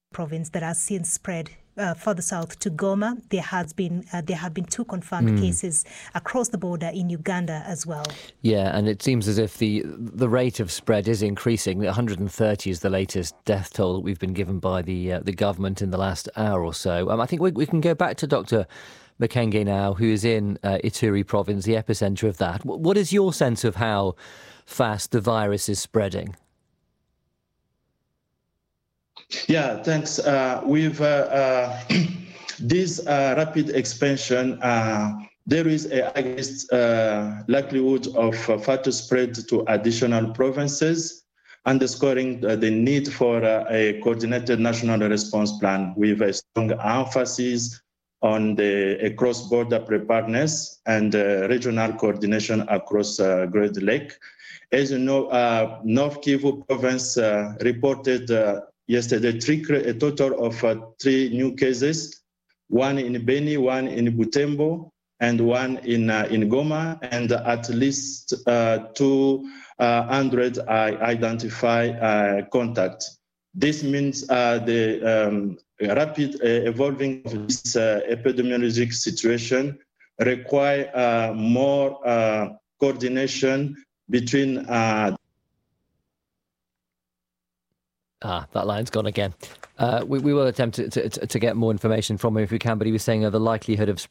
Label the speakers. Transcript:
Speaker 1: province that has since spread further south to Goma. There have been 2 confirmed cases across the border in Uganda as well.
Speaker 2: Yeah, and it seems as if the rate of spread is increasing. 130 is the latest death toll that we've been given by the government in the last hour or so. I think we can go back to Dr. Makenge now, who is in Ituri province, the epicentre of that. What is your sense of how fast the virus is spreading?
Speaker 3: Yeah, thanks. With this rapid expansion, there is a highest likelihood of faster spread to additional provinces, underscoring the need for a coordinated national response plan with a strong emphasis on a cross-border preparedness and regional coordination across Great Lake. As you know, North Kivu province reported yesterday a total of 3 new cases, 1 in Beni, 1 in Butembo, and 1 in Goma, and at least 200 identified contacts. This means the rapid evolving of this epidemiologic situation require more coordination between
Speaker 2: that line's gone again. We will attempt to get more information from him if we can, but he was saying the likelihood of